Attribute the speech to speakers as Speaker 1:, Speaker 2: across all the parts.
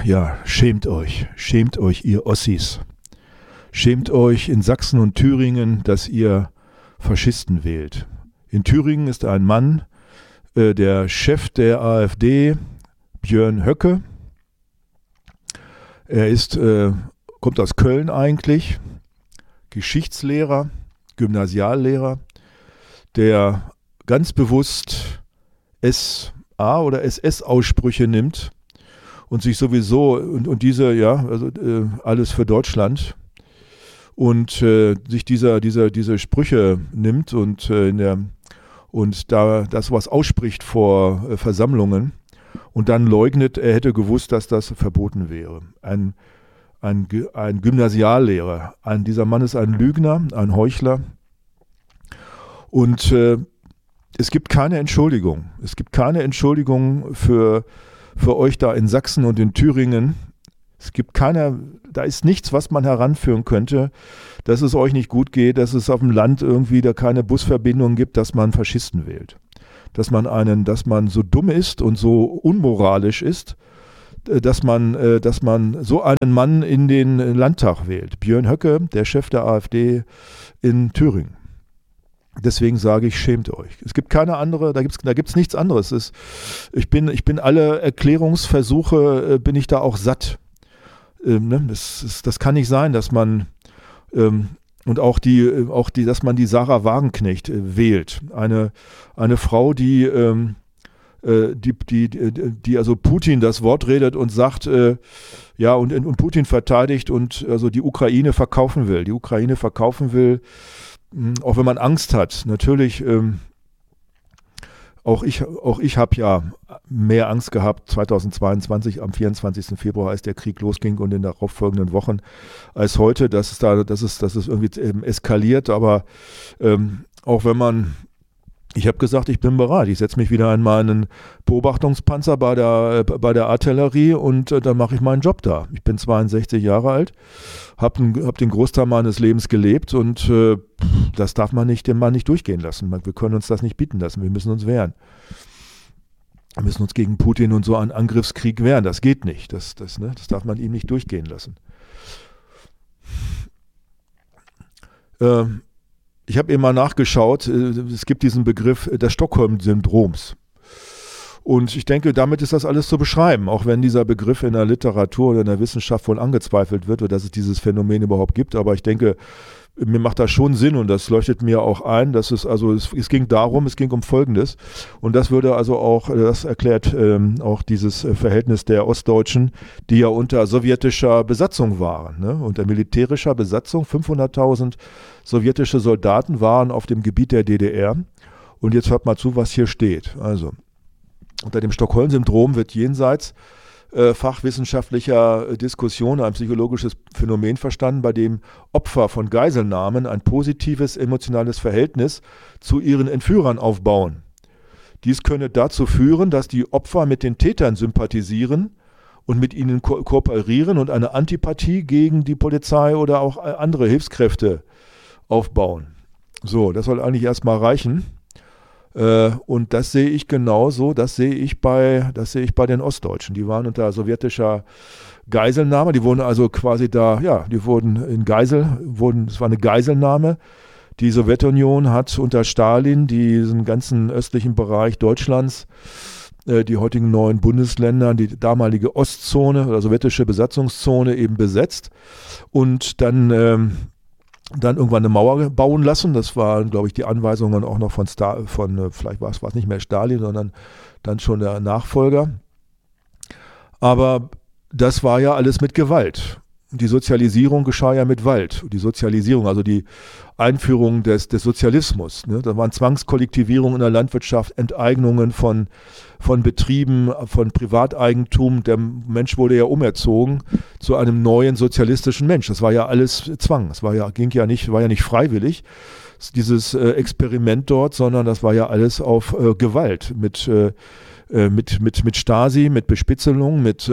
Speaker 1: Ja, schämt euch, ihr Ossis. Schämt euch in Sachsen und Thüringen, dass ihr Faschisten wählt. In Thüringen ist ein Mann, der Chef der AfD, Björn Höcke. Er kommt aus Köln eigentlich, Geschichtslehrer, Gymnasiallehrer, der ganz bewusst SA- oder SS-Aussprüche nimmt und sich sowieso, und diese, ja, also alles für Deutschland, und sich diese Sprüche nimmt und da das was ausspricht vor Versammlungen und dann leugnet, er hätte gewusst, dass das verboten wäre. Ein Gymnasiallehrer. Dieser Mann ist ein Lügner, ein Heuchler. Und es gibt keine Entschuldigung. Es gibt keine Entschuldigung für euch da in Sachsen und in Thüringen. Da ist nichts, was man heranführen könnte, dass es euch nicht gut geht, dass es auf dem Land irgendwie da keine Busverbindung gibt, dass man Faschisten wählt. Dass man so dumm ist und so unmoralisch ist, dass man so einen Mann in den Landtag wählt. Björn Höcke, der Chef der AfD in Thüringen. Deswegen sage ich, schämt euch. Es gibt keine andere, da gibt's nichts anderes. Ich bin alle Erklärungsversuche, bin ich da auch satt. Das kann nicht sein, dass man und auch dass man die Sarah Wagenknecht wählt. Eine Frau, die also Putin das Wort redet und sagt, ja, und Putin verteidigt und also die Ukraine verkaufen will. Die Ukraine verkaufen will, auch wenn man Angst hat. Natürlich, auch ich habe ja mehr Angst gehabt 2022 am 24. Februar, als der Krieg losging und in den darauffolgenden Wochen, als heute, dass es irgendwie eskaliert. Aber auch wenn ich habe gesagt, ich bin bereit. Ich setze mich wieder in meinen Beobachtungspanzer bei der Artillerie und dann mache ich meinen Job da. Ich bin 62 Jahre alt, hab den Großteil meines Lebens gelebt und das darf man dem Mann nicht durchgehen lassen. Wir können uns das nicht bieten lassen. Wir müssen uns wehren. Wir müssen uns gegen Putin und so einen Angriffskrieg wehren. Das geht nicht. Das darf man ihm nicht durchgehen lassen. Ich habe eben mal nachgeschaut, es gibt diesen Begriff des Stockholm-Syndroms. Und ich denke, damit ist das alles zu beschreiben, auch wenn dieser Begriff in der Literatur oder in der Wissenschaft wohl angezweifelt wird, dass es dieses Phänomen überhaupt gibt. Aber ich denke, mir macht das schon Sinn und das leuchtet mir auch ein, dass es ging um Folgendes. Und das das erklärt auch dieses Verhältnis der Ostdeutschen, die ja unter sowjetischer Besatzung waren, ne? Unter militärischer Besatzung, 500.000 sowjetische Soldaten waren auf dem Gebiet der DDR. Und jetzt hört mal zu, was hier steht. Also, unter dem Stockholm-Syndrom wird jenseits fachwissenschaftlicher Diskussion ein psychologisches Phänomen verstanden, bei dem Opfer von Geiselnahmen ein positives emotionales Verhältnis zu ihren Entführern aufbauen. Dies könne dazu führen, dass die Opfer mit den Tätern sympathisieren und mit ihnen kooperieren und eine Antipathie gegen die Polizei oder auch andere Hilfskräfte aufbauen. So, das soll eigentlich erstmal reichen. Und das sehe ich genauso, das sehe ich bei den Ostdeutschen. Die waren unter sowjetischer Geiselnahme, die wurden also quasi da, ja, es war eine Geiselnahme. Die Sowjetunion hat unter Stalin diesen ganzen östlichen Bereich Deutschlands, die heutigen 9 Bundesländer, die damalige Ostzone oder sowjetische Besatzungszone eben besetzt und dann irgendwann eine Mauer bauen lassen. Das waren, glaube ich, die Anweisungen auch noch vielleicht war es nicht mehr Stalin, sondern dann schon der Nachfolger. Aber das war ja alles mit Gewalt. Die Sozialisierung geschah ja mit Gewalt. Die Sozialisierung, also die Einführung des Sozialismus. Ne? Da waren Zwangskollektivierungen in der Landwirtschaft, Enteignungen von Betrieben, von Privateigentum. Der Mensch wurde ja umerzogen zu einem neuen sozialistischen Mensch. Das war ja alles Zwang. Das war ja nicht freiwillig, dieses Experiment dort, sondern das war ja alles auf Gewalt mit Stasi, mit Bespitzelung, mit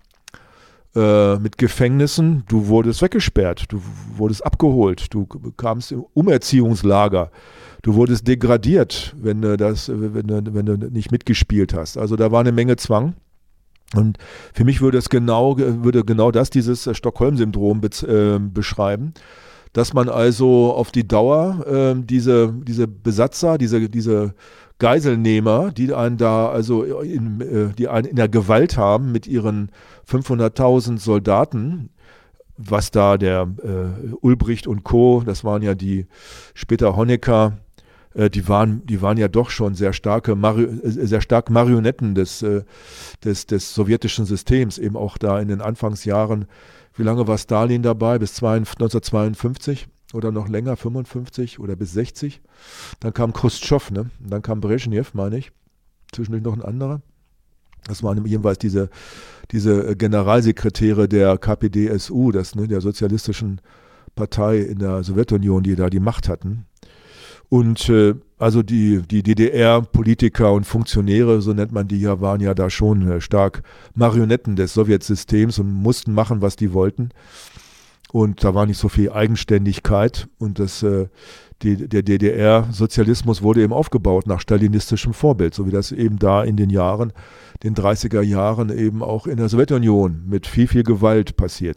Speaker 1: Gefängnissen. Du wurdest weggesperrt, du wurdest abgeholt, du kamst im Umerziehungslager, du wurdest degradiert, wenn du nicht mitgespielt hast. Also da war eine Menge Zwang. Und für mich würde genau das, dieses Stockholm-Syndrom beschreiben, dass man also auf die Dauer diese Besatzer, diese Geiselnehmer, die einen da also die einen in der Gewalt haben mit ihren 500.000 Soldaten, was da der Ulbricht und Co., das waren ja die später Honecker, die waren ja doch schon sehr stark Marionetten des sowjetischen Systems, eben auch da in den Anfangsjahren. Wie lange war Stalin dabei? Bis 1952 oder noch länger, 55 oder bis 60. Dann kam Chruschtschow, ne? Und dann kam Brezhnev, meine ich. Zwischendurch noch ein anderer. Das waren jedenfalls diese Generalsekretäre der KPDSU, der sozialistischen Partei in der Sowjetunion, die da die Macht hatten. Und also die DDR-Politiker und Funktionäre, so nennt man die ja, waren ja da schon stark Marionetten des Sowjetsystems und mussten machen, was die wollten. Und da war nicht so viel Eigenständigkeit. Und der DDR-Sozialismus wurde eben aufgebaut nach stalinistischem Vorbild, so wie das eben da in den 30er Jahren eben auch in der Sowjetunion mit viel, viel Gewalt passiert.